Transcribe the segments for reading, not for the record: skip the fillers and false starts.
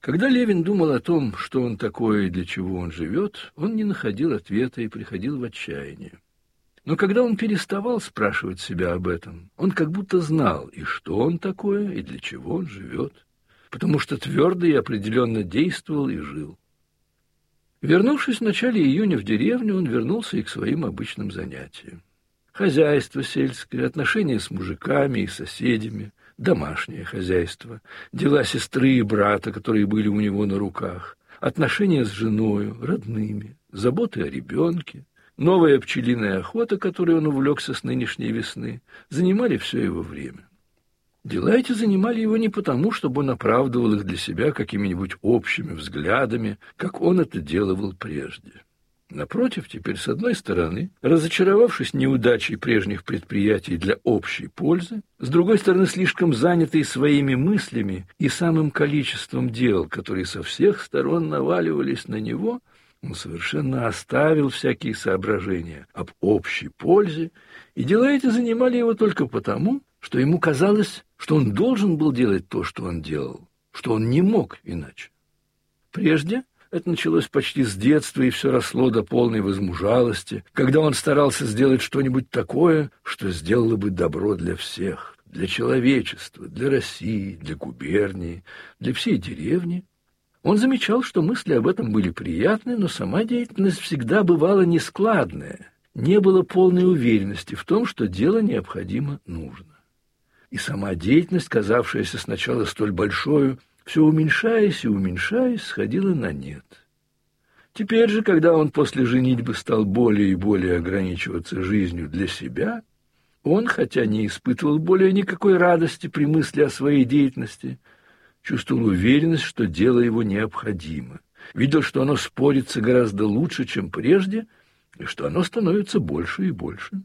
Когда Левин думал о том, что он такое и для чего он живет, он не находил ответа и приходил в отчаяние. Но когда он переставал спрашивать себя об этом, он как будто знал, и что он такое, и для чего он живет, потому что твердо и определенно действовал и жил. Вернувшись в начале июня в деревню, он вернулся и к своим обычным занятиям. Хозяйство сельское, отношения с мужиками и соседями, домашнее хозяйство, дела сестры и брата, которые были у него на руках, отношения с женою, родными, заботы о ребенке, новая пчелиная охота, которой он увлекся с нынешней весны, занимали все его время. Дела эти занимали его не потому, чтобы он оправдывал их для себя какими-нибудь общими взглядами, как он это делал прежде. Напротив, теперь, с одной стороны, разочаровавшись неудачей прежних предприятий для общей пользы, с другой стороны, слишком занятый своими мыслями и самым количеством дел, которые со всех сторон наваливались на него, он совершенно оставил всякие соображения об общей пользе, и дела эти занимали его только потому, что ему казалось, что он должен был делать то, что он делал, что он не мог иначе. Прежде это началось почти с детства и все росло до полной возмужалости, когда он старался сделать что-нибудь такое, что сделало бы добро для всех, для человечества, для России, для губернии, для всей деревни. Он замечал, что мысли об этом были приятны, но сама деятельность всегда бывала нескладная, не было полной уверенности в том, что дело необходимо нужно. И сама деятельность, казавшаяся сначала столь большою, все уменьшаясь и уменьшаясь, сходила на нет. Теперь же, когда он после женитьбы стал более и более ограничиваться жизнью для себя, он, хотя не испытывал более никакой радости при мысли о своей деятельности, чувствовал уверенность, что дело его необходимо, видел, что оно спорится гораздо лучше, чем прежде, и что оно становится больше и больше.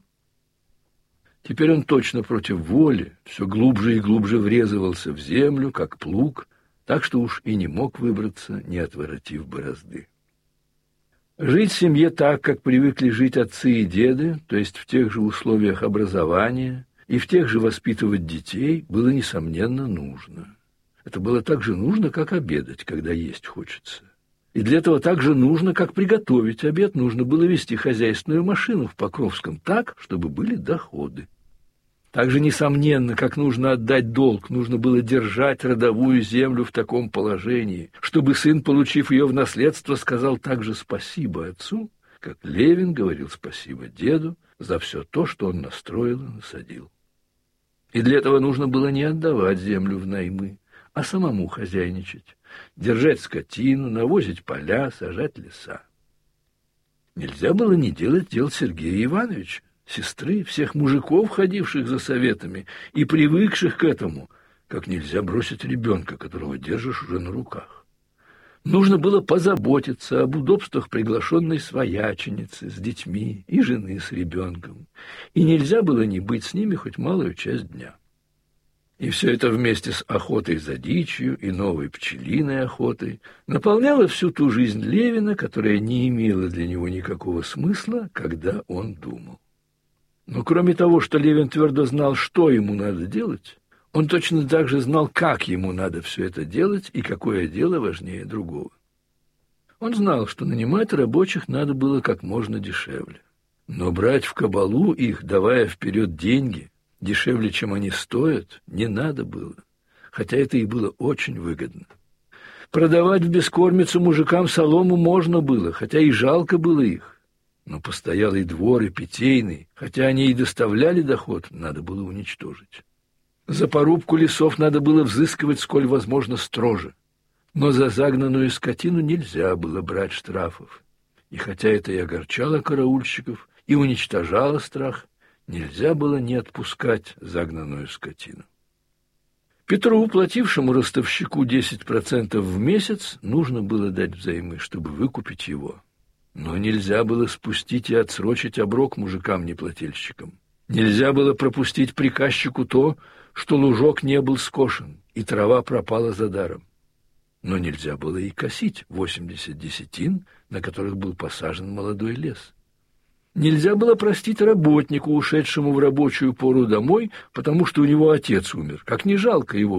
Теперь он точно против воли все глубже и глубже врезывался в землю, как плуг, так что уж и не мог выбраться, не отворотив борозды. Жить в семье так, как привыкли жить отцы и деды, то есть в тех же условиях образования и в тех же воспитывать детей, было, несомненно, нужно. Это было так же нужно, как обедать, когда есть хочется. И для этого так же нужно, как приготовить обед, нужно было вести хозяйственную машину в Покровском так, чтобы были доходы. Так же, несомненно, как нужно отдать долг, нужно было держать родовую землю в таком положении, чтобы сын, получив ее в наследство, сказал также спасибо отцу, как Левин говорил спасибо деду за все то, что он настроил и насадил. И для этого нужно было не отдавать землю в наймы, а самому хозяйничать, держать скотину, навозить поля, сажать леса. Нельзя было не делать дел Сергея Ивановича, сестры, всех мужиков, ходивших за советами и привыкших к этому, как нельзя бросить ребенка, которого держишь уже на руках. Нужно было позаботиться об удобствах приглашенной свояченицы с детьми и жены с ребенком, и нельзя было не быть с ними хоть малую часть дня. И все это вместе с охотой за дичью и новой пчелиной охотой наполняло всю ту жизнь Левина, которая не имела для него никакого смысла, когда он думал. Но кроме того, что Левин твердо знал, что ему надо делать, он точно так же знал, как ему надо все это делать и какое дело важнее другого. Он знал, что нанимать рабочих надо было как можно дешевле. Но брать в кабалу их, давая вперед деньги, дешевле, чем они стоят, не надо было, хотя это и было очень выгодно. Продавать в бескормицу мужикам солому можно было, хотя и жалко было их. Но постоялый двор и питейный, хотя они и доставляли доход, надо было уничтожить. За порубку лесов надо было взыскивать сколь возможно строже, но за загнанную скотину нельзя было брать штрафов. И хотя это и огорчало караульщиков, и уничтожало страх, нельзя было не отпускать загнанную скотину. Петру, платившему ростовщику 10% в месяц, нужно было дать взаймы, чтобы выкупить его. Но нельзя было спустить и отсрочить оброк мужикам-неплательщикам. Нельзя было пропустить приказчику то, что лужок не был скошен, и трава пропала за даром. Но нельзя было и косить 80 десятин, на которых был посажен молодой лес. Нельзя было простить работнику, ушедшему в рабочую пору домой, потому что у него отец умер, как не жалко его было.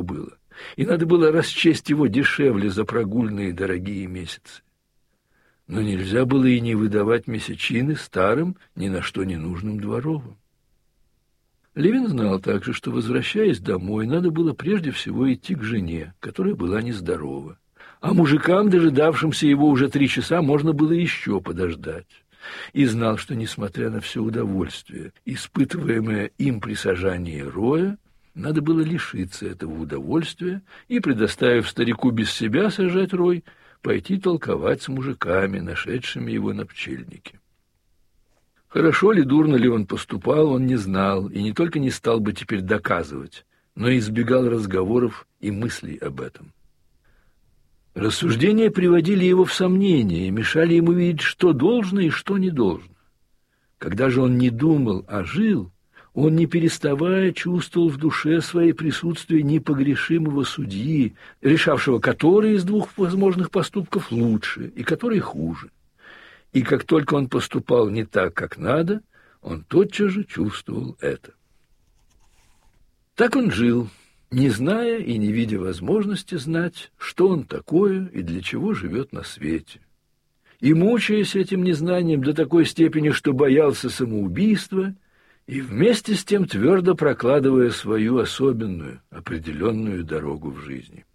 и надо было расчесть его дешевле за прогульные дорогие месяцы. Но нельзя было и не выдавать месячины старым, ни на что не нужным дворовым. Левин знал также, что, возвращаясь домой, надо было прежде всего идти к жене, которая была нездорова. А мужикам, дожидавшимся его уже 3 часа, можно было еще подождать. И знал, что, несмотря на все удовольствие, испытываемое им при сажании роя, надо было лишиться этого удовольствия и, предоставив старику без себя сажать рой, пойти толковать с мужиками, нашедшими его на пчельнике. Хорошо ли, дурно ли он поступал, он не знал, и не только не стал бы теперь доказывать, но избегал разговоров и мыслей об этом. Рассуждения приводили его в сомнение и мешали ему видеть, что должно и что не должно. Когда же он не думал, а жил, он, не переставая, чувствовал в душе своей присутствие непогрешимого судьи, решавшего, который из 2 возможных поступков лучше и который хуже. И как только он поступал не так, как надо, он тотчас же чувствовал это. Так он жил, не зная и не видя возможности знать, что он такое и для чего живет на свете. И мучаясь этим незнанием до такой степени, что боялся самоубийства, и вместе с тем твердо прокладывая свою особенную, определенную дорогу в жизни.